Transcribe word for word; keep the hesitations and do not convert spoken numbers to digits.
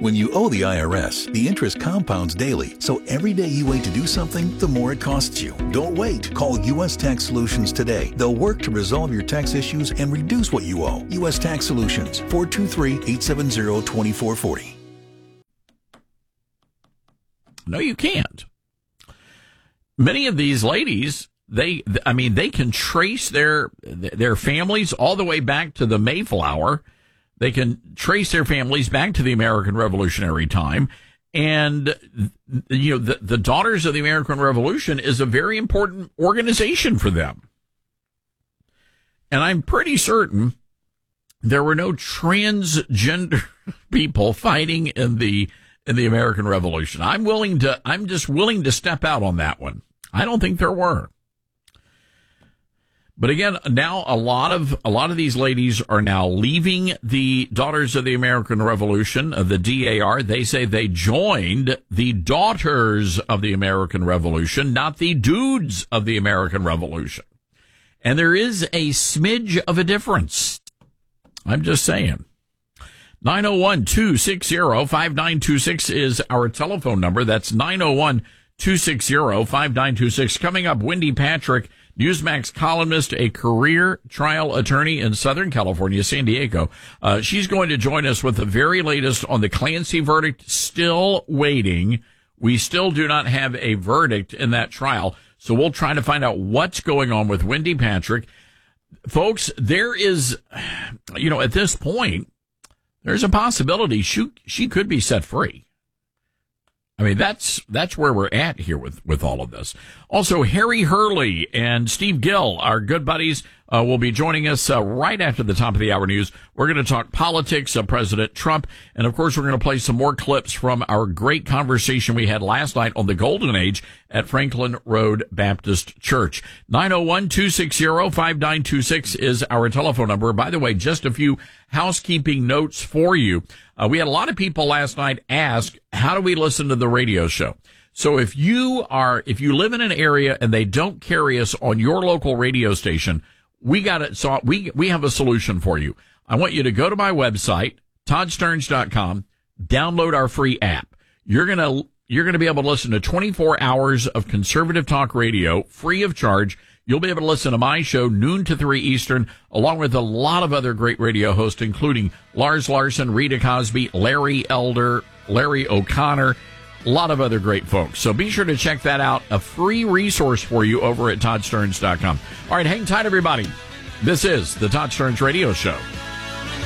When you owe the I R S, the interest compounds daily, so every day you wait to do something, the more it costs you. Don't wait. Call U S Tax Solutions today. They'll work to resolve your tax issues and reduce what you owe. U S Tax Solutions, four two three, eight seven zero, two four four zero. No, you can't. Many of these ladies, they, I mean, they can trace their their families all the way back to the Mayflower. They can trace their families back to the American Revolutionary time. And, you know, the, the Daughters of the American Revolution is a very important organization for them. And I'm pretty certain there were no transgender people fighting in the in the American Revolution. I'm willing to, I'm just willing to step out on that one. I don't think there were. But again, now a lot of a lot of these ladies are now leaving the Daughters of the American Revolution, uh, the D A R. They say they joined the Daughters of the American Revolution, not the Dudes of the American Revolution. And there is a smidge of a difference. I'm just saying. nine oh one, two six zero, five nine two six is our telephone number. That's nine oh one, two six zero, five nine two six. Coming up, Wendy Patrick, Newsmax columnist, a career trial attorney in Southern California, San Diego. Uh, she's going to join us with the very latest on the Clancy verdict. Still waiting. We still do not have a verdict in that trial. So we'll try to find out what's going on with Wendy Patrick. Folks, there is, you know, at this point, there's a possibility she, she could be set free. I mean, that's that's where we're at here with, with all of this. Also, Harry Hurley and Steve Gill, our good buddies, uh, will be joining us uh, right after the top of the hour news. We're going to talk politics of President Trump. And, of course, we're going to play some more clips from our great conversation we had last night on the Golden Age at Franklin Road Baptist Church. nine oh one, two six zero, five nine two six is our telephone number. By the way, just a few housekeeping notes for you. Uh, we had a lot of people last night ask, how do we listen to the radio show? So if you are, if you live in an area and they don't carry us on your local radio station, we got it. So we, we have a solution for you. I want you to go to my website, todd stearns dot com, download our free app. You're going to, you're going to be able to listen to twenty-four hours of conservative talk radio free of charge. You'll be able to listen to my show noon to three Eastern, along with a lot of other great radio hosts, including Lars Larson, Rita Cosby, Larry Elder, Larry O'Connor, a lot of other great folks. So be sure to check that out. A free resource for you over at todd stearns dot com. All right, hang tight, everybody. This is the Todd Stearns Radio Show.